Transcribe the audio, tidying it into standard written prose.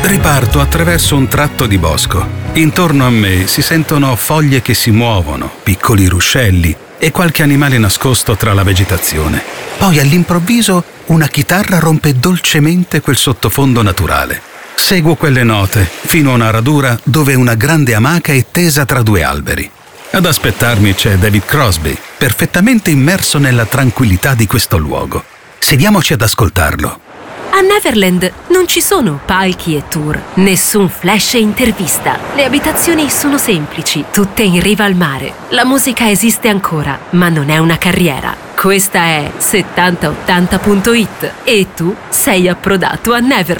Riparto attraverso un tratto di bosco. Intorno a me si sentono foglie che si muovono, piccoli ruscelli e qualche animale nascosto tra la vegetazione. Poi all'improvviso una chitarra rompe dolcemente quel sottofondo naturale. Seguo quelle note fino a una radura dove una grande amaca è tesa tra due alberi. Ad aspettarmi c'è David Crosby, perfettamente immerso nella tranquillità di questo luogo. Sediamoci ad ascoltarlo. A Neverland non ci sono palchi e tour, nessun flash e intervista. Le abitazioni sono semplici, tutte in riva al mare. La musica esiste ancora, ma non è una carriera. Questa è 7080.it e tu sei approdato a Neverland.